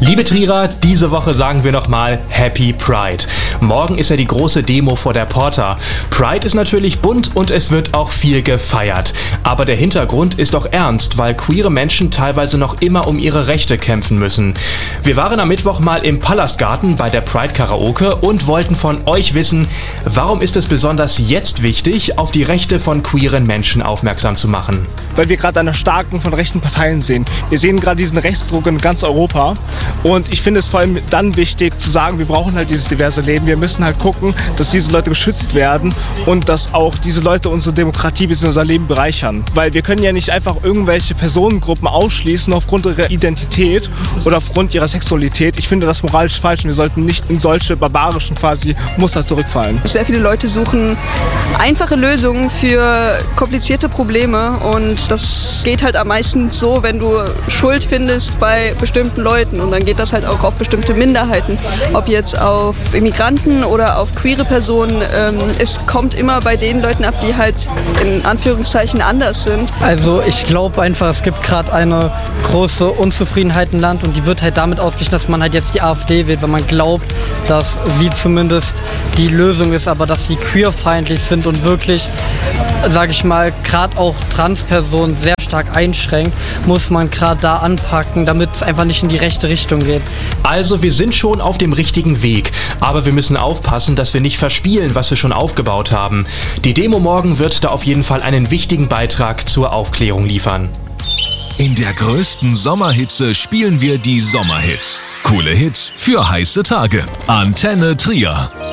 Liebe Trierer, diese Woche sagen wir nochmal Happy Pride. Morgen ist ja die große Demo vor der Porta. Pride ist natürlich bunt und es wird auch viel gefeiert. Aber der Hintergrund ist doch ernst, weil queere Menschen teilweise noch immer um ihre Rechte kämpfen müssen. Wir waren am Mittwoch mal im Palastgarten bei der Pride Karaoke und wollten von euch wissen, warum ist es besonders jetzt wichtig, auf die Rechte von queeren Menschen aufmerksam zu machen? Weil wir gerade eine Starken von rechten Parteien sehen. Wir sehen gerade diesen Rechtsdruck in ganz Europa. Und ich finde es vor allem dann wichtig zu sagen, wir brauchen halt dieses diverse Leben. Wir müssen halt gucken, dass diese Leute geschützt werden und dass auch diese Leute unsere Demokratie bzw. unser Leben bereichern. Weil wir können ja nicht einfach irgendwelche Personengruppen ausschließen aufgrund ihrer Identität oder aufgrund ihrer Sexualität. Ich finde das moralisch falsch und wir sollten nicht in solche barbarischen quasi Muster zurückfallen. Sehr viele Leute suchen einfache Lösungen für komplizierte Probleme und das geht halt am meisten so, wenn du Schuld findest bei bestimmten Leuten und dann geht das halt auch auf bestimmte Minderheiten, ob jetzt auf Immigranten oder auf queere Personen. Es kommt immer bei den Leuten ab, die halt in Anführungszeichen anders sind. Also ich glaube einfach, es gibt gerade eine große Unzufriedenheit im Land und die wird halt damit ausgeglichen, dass man halt jetzt die AfD wählt, weil man glaubt, dass sie zumindest die Lösung ist, aber dass sie queerfeindlich sind und wirklich, sage ich mal, gerade auch Transpersonen sehr stark einschränkt, muss man gerade da anpacken, damit es einfach nicht in die rechte Richtung geht. Also wir sind schon auf dem richtigen Weg, aber wir müssen aufpassen, dass wir nicht verspielen, was wir schon aufgebaut haben. Die Demo morgen wird da auf jeden Fall einen wichtigen Beitrag zur Aufklärung liefern. In der größten Sommerhitze spielen wir die Sommerhits. Coole Hits für heiße Tage. Antenne Trier.